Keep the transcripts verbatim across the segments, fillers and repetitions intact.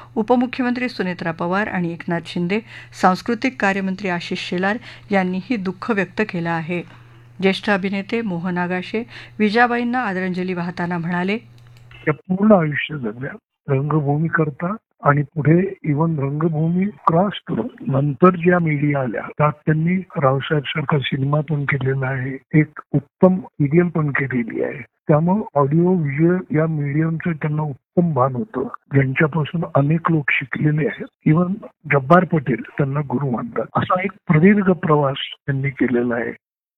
उपमुख्यमंत्री सुनेत्रा पवार आणि एकनाथ शिंदे, सांस्कृतिक कार्यमंत्री आशिष शेलार यांनीही दुःख व्यक्त केलं आहे. ज्येष्ठ अभिनेते मोहन आगाशे विजाबाईंना आदरांजली वाहताना म्हणाले, पूर्ण आयुष्य जगल्या रंगभूमी करता आणि पुढे इव्हन रंगभूमी क्रॉस करून नंतर ज्या मीडिया आल्या त्यात त्यांनी रावसाहेब सारखा सिनेमा पण केलेला आहे, एक उत्तम सिरियल पण केलेली आहे. त्यामुळे ऑडिओ व्हिज्युअल या मीडियमचं त्यांना उत्तम भान होतं, ज्यांच्यापासून अनेक लोक शिकलेले आहेत. इव्हन जब्बार पटेल त्यांना गुरु मानतात. असा एक प्रदीर्घ प्रवास त्यांनी केलेला आहे.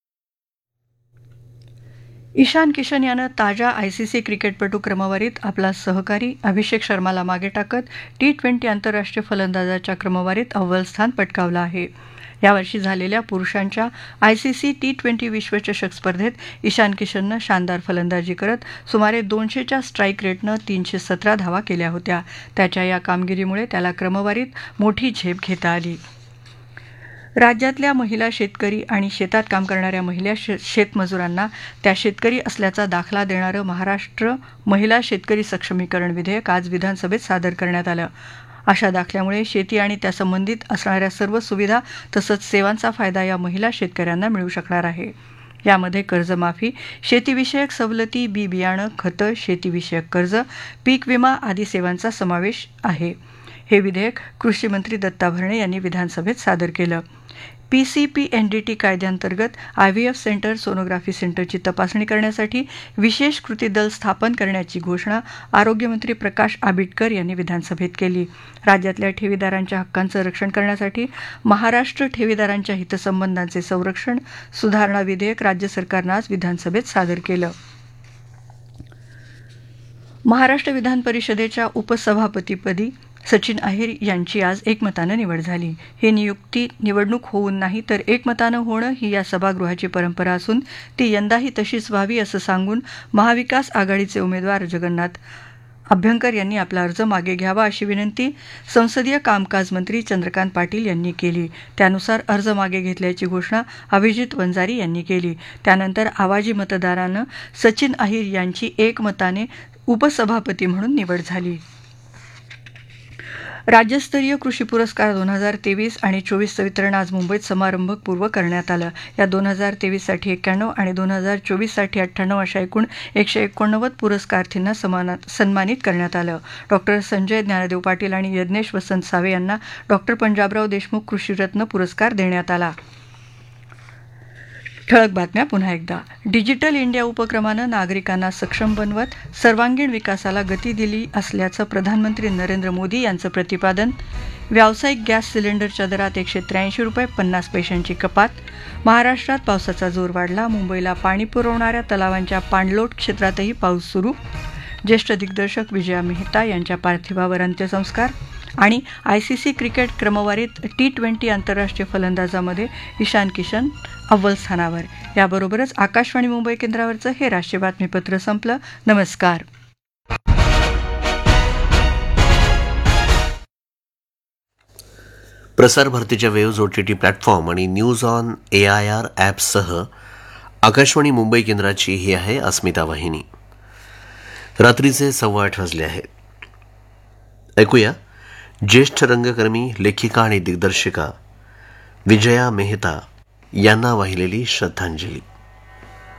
ईशान किशन यानं ताज्या आयसीसी क्रिकेटपटू क्रमवारीत आपला सहकारी अभिषेक शर्माला मागे टाकत टी ट्वेंटी आंतरराष्ट्रीय फलंदाजाच्या क्रमवारीत अव्वल स्थान पटकावलं आहे. यावर्षी झालेल्या पुरुषांच्या आयसीसी टी ट्वेंटी विश्वचषक स्पर्धेत ईशान किशननं शानदार फलंदाजी करत सुमारे दोनशेच्या स्ट्राईक रेटनं तीनशे सतरा धावा केल्या होत्या. त्याच्या या कामगिरीमुळे त्याला क्रमवारीत मोठी झेप घेता आली. राज्यातल्या महिला शेतकरी आणि शेतात काम करणाऱ्या महिला शेतमजुरांना त्या शेतकरी असल्याचा दाखला देणारं महाराष्ट्र महिला शेतकरी सक्षमीकरण विधेयक आज विधानसभेत सादर करण्यात आलं. अशा दाखल्यामुळे शेती आणि त्यासंबंधित असणाऱ्या सर्व सुविधा तसंच सेवांचा फायदा या महिला शेतकऱ्यांना मिळू शकणार आहे. यामध्ये कर्जमाफी, शेतीविषयक सवलती, बी बियाणं, खतं, शेतीविषयक कर्ज, पीक विमा आदी सेवांचा समावेश आहे. हे विधेयक कृषी मंत्री दत्ता भरणे यांनी विधानसभेत सादर केलं. पीसीपीएनडीटी कायद्याअंतर्गत आयव्हीएफ सेंटर, सोनोग्राफी सेंटरची तपासणी करण्यासाठी विशेष कृती दल स्थापन करण्याची घोषणा आरोग्यमंत्री प्रकाश आंबेडकर यांनी विधानसभेत केली. राज्यातल्या ठेवीदारांच्या हक्कांचं रक्षण करण्यासाठी महाराष्ट्र ठेवीदारांच्या हितसंबंधांचे संरक्षण सुधारणा विधेयक राज्य सरकारनं आज विधानसभेत सादर केलं. महाराष्ट्र विधान परिषदेच्या उपसभापतीपदी सचिन अहिर यांची आज एकमतानं निवड झाली. ही नियुक्ती निवडणूक होऊन नाही तर एकमतानं होणं ही या सभागृहाची परंपरा असून ती यंदाही तशीच व्हावी असं सांगून महाविकास आघाडीचे उमेदवार जगन्नाथ अभ्यंकर यांनी आपला अर्ज मागे घ्यावा अशी विनंती संसदीय कामकाज मंत्री चंद्रकांत पाटील यांनी केली. त्यानुसार अर्ज मागे घेतल्याची घोषणा अभिजित वंजारी यांनी केली. त्यानंतर आवाजी मतदारानं सचिन अहिर यांची एकमताने उपसभापती म्हणून निवड झाली. राज्यस्तरीय कृषी पुरस्कार दोन हजार तेवीस आणि चोवीसचं वितरण आज मुंबईत समारंभपूर्वक करण्यात आलं. या दोन हजार तेवीससाठी एक्क्याण्णव आणि दोन हजार चोवीससाठी अठ्ठ्याण्णव अशा एकूण एकशे एकोणनव्वद पुरस्कारार्थींना सन्मानित करण्यात आलं. डॉक्टर संजय ज्ञानदेव पाटील आणि यज्ञेश वसंत सावे यांना डॉक्टर पंजाबराव देशमुख कृषीरत्न पुरस्कार देण्यात आला. ठळक बातम्या पुन्हा एकदा. डिजिटल इंडिया उपक्रमानं नागरिकांना सक्षम बनवत सर्वांगीण विकासाला गती दिली असल्याचं प्रधानमंत्री नरेंद्र मोदी यांचं प्रतिपादन. व्यावसायिक गॅस सिलेंडरच्या दरात एकशे त्र्याऐंशी रुपये पन्नास पैशांची कपात. महाराष्ट्रात पावसाचा जोर वाढला. मुंबईला पाणी पुरवणाऱ्या तलावांच्या पाणलोट क्षेत्रातही पाऊस सुरू. ज्येष्ठ दिग्दर्शक विजया मेहता यांच्या पार्थिवावर अंत्यसंस्कार. आणि आयसीसी क्रिकेट क्रमवारीत टी ट्वेंटी आंतरराष्ट्रीय फलंदाजामध्ये ईशान किशन अव्वल स्थानावर. याबरोबरच आकाशवाणी मुंबई केंद्रावरचं हे राष्ट्रीय बातमीपत्र संपलं. नमस्कार. प्रसार भारतीच्या वेव्ज ओटीटी प्लॅटफॉर्म आणि news on A I R ॲप्ससह Akashvani Mumbai केंद्राची ही आहे अस्मिता वाहिनी. रात्रीचे सव्वा आठ वाजले आहेत. ऐकूया ज्येष्ठ रंगकर्मी, लेखिका आणि दिग्दर्शिका विजया मेहता यांना वाहिलेली श्रद्धांजली.